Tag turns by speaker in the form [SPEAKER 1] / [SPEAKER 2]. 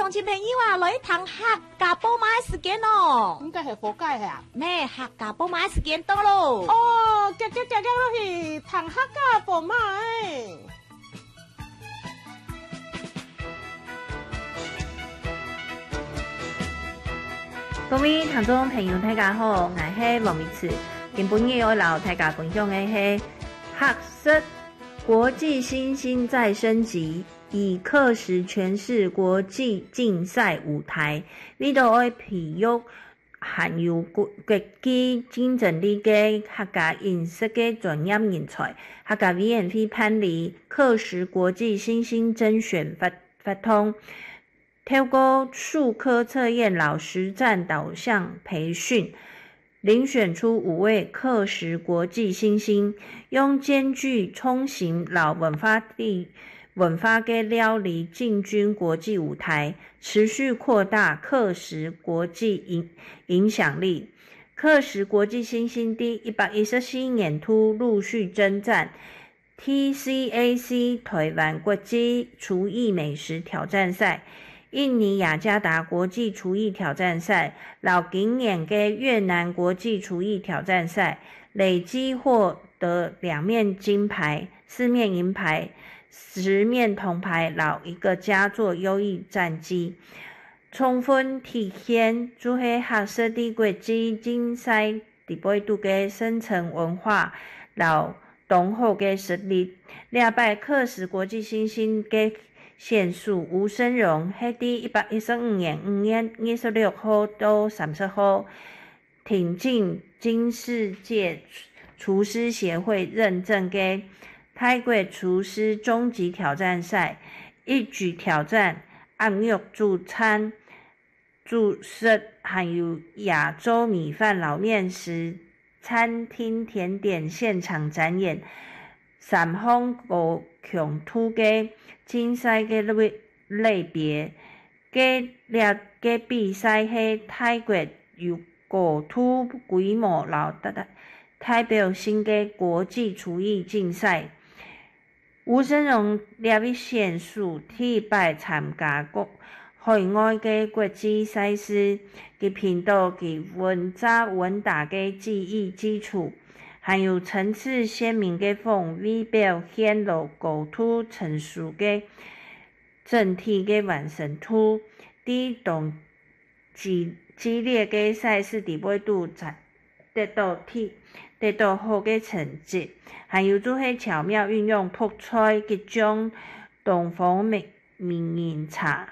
[SPEAKER 1] 乡亲朋友啊，来一趟客家宝马的时间哦。
[SPEAKER 2] 应该系佛界呀。
[SPEAKER 1] 咩客家宝马的时间到咯。
[SPEAKER 2] 哦，行落去谈客家宝马诶。
[SPEAKER 3] 各位听众朋友，大家好，我是王美慈。今本日要留大家分享的是学识国际新兴再升级，以课时诠释国际竞赛舞台。呢度要培育含有国际竞争力的客家饮食的专业人才。客家委员会办理课时国际新兴甄选发通。透过术科测验、老实战导向培训，遴选出5位课时国际新星，用兼具冲型老文化的料理进军国际舞台，持续扩大课时国际影响力。课时国际新星第114年度陆续征战 TCAC 台湾国际厨艺美食挑战赛、印尼雅加达国际厨艺挑战赛、老今年的越南国际厨艺挑战赛，累计获得2面金牌、4面银牌、10面铜牌，老一个佳作优异战绩，充分体现这些学识的国际竞赛地位度的深层文化，老浓厚的实力。礼拜课时国际新星的选手吴生荣在第115年5月26号到30号挺进金世界厨师协会认证的泰国厨师终极挑战赛，一举挑战暗玉主餐、主食，还有亚洲米饭老面食餐厅甜点现场展演3项高强度的竞赛的类别。这比赛是泰国有高度规模老代表性的国际厨艺竞赛。吴生荣这位选手第摆参加海外的国际赛事，佢凭到佢稳扎稳打的技艺基础，还有层次鲜明的风味，表现了高度成熟的整体的完成度。在动激烈的赛事地位度得到好的成绩，还有就是巧妙运用泡菜这种东方名饮茶，